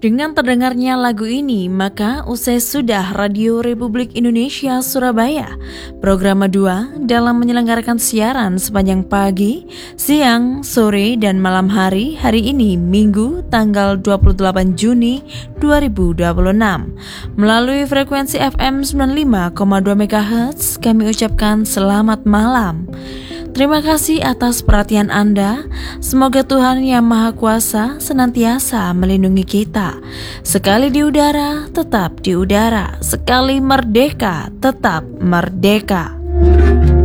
Dengan terdengarnya lagu ini, maka usai sudah Radio Republik Indonesia Surabaya Program 2 dalam menyelenggarakan siaran sepanjang pagi, siang, sore, dan malam hari ini Minggu tanggal 28 Juni 2026 melalui frekuensi FM 95,2 MHz. Kami ucapkan selamat malam. Terima kasih atas perhatian Anda. Semoga Tuhan Yang Maha Kuasa senantiasa melindungi kita. Sekali di udara, tetap di udara. Sekali merdeka, tetap merdeka.